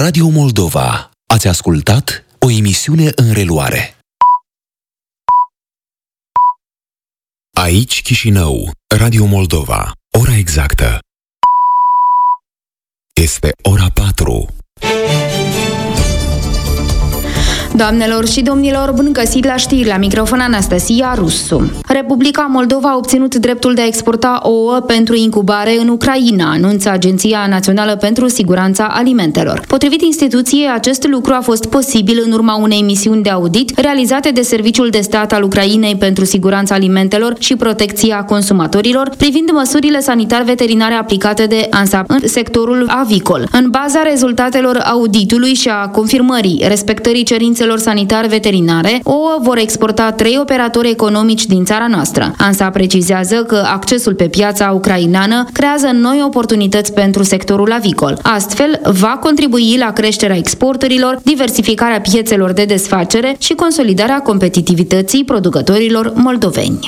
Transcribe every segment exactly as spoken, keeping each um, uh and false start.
Radio Moldova. Ați ascultat o emisiune în reluare. Aici Chișinău, Radio Moldova. Ora exactă este ora patru. Doamnelor și domnilor, bun găsit la știri, la microfon Anastasia Rusu. Republica Moldova a obținut dreptul de a exporta ouă pentru incubare în Ucraina, anunță Agenția Națională pentru Siguranța Alimentelor. Potrivit instituției, acest lucru a fost posibil în urma unei misiuni de audit realizate de Serviciul de Stat al Ucrainei pentru Siguranța Alimentelor și Protecția Consumatorilor, privind măsurile sanitar-veterinare aplicate de ANSA în sectorul avicol. În baza rezultatelor auditului și a confirmării respectării cerințelor sanitar-veterinare, ouă vor exporta trei operatori economici din țara noastră. ANSA precizează că accesul pe piața ucraineană creează noi oportunități pentru sectorul avicol. Astfel, va contribui la creșterea exporturilor, diversificarea piețelor de desfacere și consolidarea competitivității producătorilor moldoveni.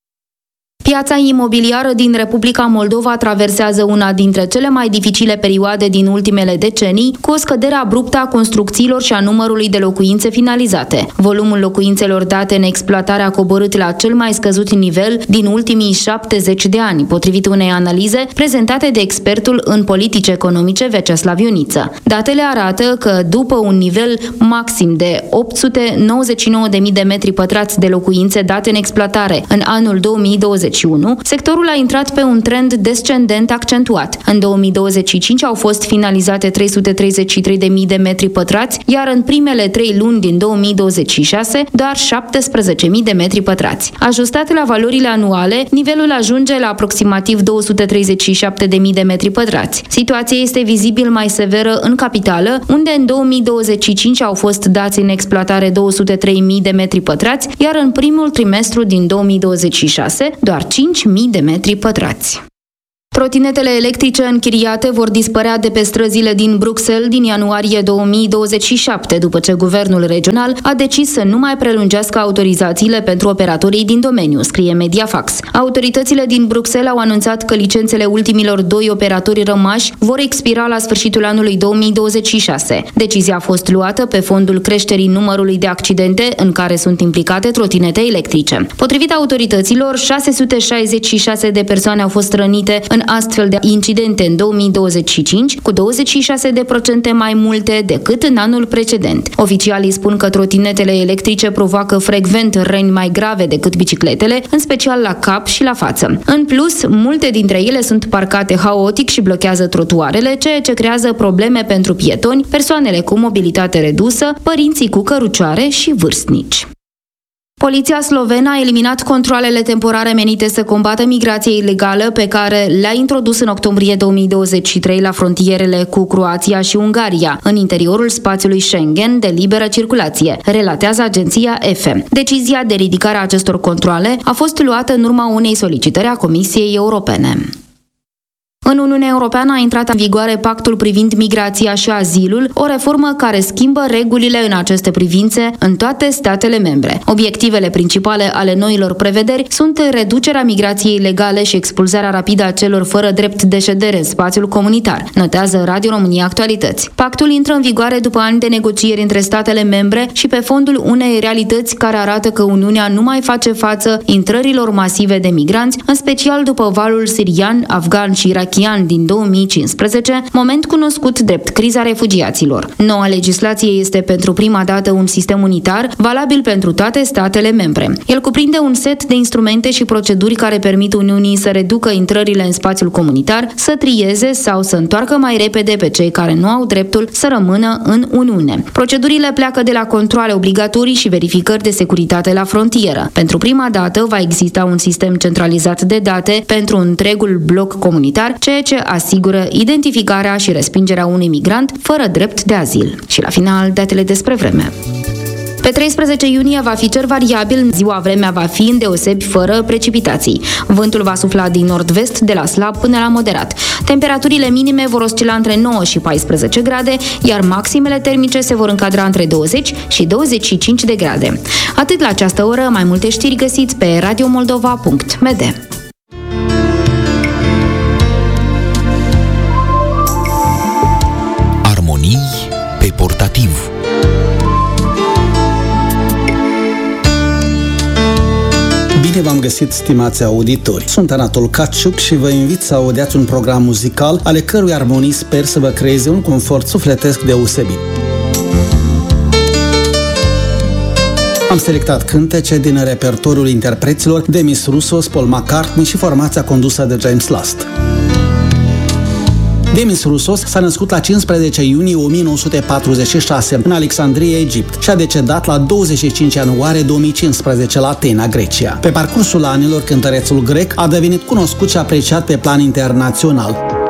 Piața imobiliară din Republica Moldova traversează una dintre cele mai dificile perioade din ultimele decenii, cu o scădere abruptă a construcțiilor și a numărului de locuințe finalizate. Volumul locuințelor date în exploatare a coborât la cel mai scăzut nivel din ultimii șaptezeci de ani, potrivit unei analize prezentate de expertul în politici economice Veceslav Ioniță. Datele arată că după un nivel maxim de opt sute nouăzeci și nouă de mii de metri pătrați de locuințe date în exploatare în anul două mii douăzeci și unu, sectorul a intrat pe un trend descendent accentuat. În două mii douăzeci și cinci au fost finalizate trei sute treizeci și trei de mii de metri pătrați, iar în primele trei luni din două mii douăzeci și șase doar șaptesprezece mii de metri pătrați. Ajustat la valorile anuale, nivelul ajunge la aproximativ două sute treizeci și șapte de mii de metri pătrați. Situația este vizibil mai severă în capitală, unde în două mii douăzeci și cinci au fost dați în exploatare două sute trei mii de metri pătrați, iar în primul trimestru din două mii douăzeci și șase doar cinci mii de metri pătrați. Trotinetele electrice închiriate vor dispărea de pe străzile din Bruxelles din ianuarie două mii douăzeci și șapte, după ce guvernul regional a decis să nu mai prelungească autorizațiile pentru operatorii din domeniu, scrie Mediafax. Autoritățile din Bruxelles au anunțat că licențele ultimilor doi operatori rămași vor expira la sfârșitul anului două mii douăzeci și șase. Decizia a fost luată pe fondul creșterii numărului de accidente în care sunt implicate trotinete electrice. Potrivit autorităților, șase sute șaizeci și șase de persoane au fost rănite în astfel de incidente în două mii douăzeci și cinci, cu douăzeci și șase la sută mai multe decât în anul precedent. Oficialii spun că trotinetele electrice provoacă frecvent răni mai grave decât bicicletele, în special la cap și la față. În plus, multe dintre ele sunt parcate haotic și blochează trotuarele, ceea ce creează probleme pentru pietoni, persoanele cu mobilitate redusă, părinții cu cărucioare și vârstnici. Poliția slovenă a eliminat controalele temporare menite să combată migrația ilegală pe care le-a introdus în octombrie două mii douăzeci și trei la frontierele cu Croația și Ungaria, în interiorul spațiului Schengen de liberă circulație, relatează agenția E F E. Decizia de ridicare a acestor controale a fost luată în urma unei solicitări a Comisiei Europene. În Uniunea Europeană a intrat în vigoare pactul privind migrația și azilul, o reformă care schimbă regulile în aceste privințe în toate statele membre. Obiectivele principale ale noilor prevederi sunt reducerea migrației ilegale și expulzarea rapidă a celor fără drept de ședere în spațiul comunitar, notează Radio România Actualități. Pactul intră în vigoare după ani de negocieri între statele membre și pe fondul unei realități care arată că Uniunea nu mai face față intrărilor masive de migranți, în special după valul sirian, afgan și irachian din două mii cincisprezece, moment cunoscut drept criza refugiaților. Noua legislație este pentru prima dată un sistem unitar, valabil pentru toate statele membre. El cuprinde un set de instrumente și proceduri care permit Uniunii să reducă intrările în spațiul comunitar, să trieze sau să întoarcă mai repede pe cei care nu au dreptul să rămână în Uniune. Procedurile pleacă de la controale obligatorii și verificări de securitate la frontieră. Pentru prima dată va exista un sistem centralizat de date pentru întregul bloc comunitar, ceea ce asigură identificarea și respingerea unui migrant fără drept de azil. Și la final, datele despre vreme. Pe treisprezece iunie va fi cer variabil, ziua vremea va fi îndeosebi fără precipitații. Vântul va sufla din nord-vest de la slab până la moderat. Temperaturile minime vor oscila între nouă și paisprezece grade, iar maximele termice se vor încadra între douăzeci și douăzeci și cinci de grade. Atât la această oră, mai multe știri găsiți pe radio moldova punct m d. v-am găsit, stimați auditori. Sunt Anatol Caciuc și vă invit să audiați un program muzical ale cărui armonii sper să vă creeze un confort sufletesc deosebit. Am selectat cântece din repertoriul interpreților Demis Roussos, Paul McCartney și formația condusă de James Last. Demis Roussos s-a născut la cincisprezece iunie o mie nouă sute patruzeci și șase în Alexandria, Egipt, și a decedat la douăzeci și cinci ianuarie două mii cincisprezece la Atena, Grecia. Pe parcursul anilor, cântărețul grec a devenit cunoscut și apreciat pe plan internațional.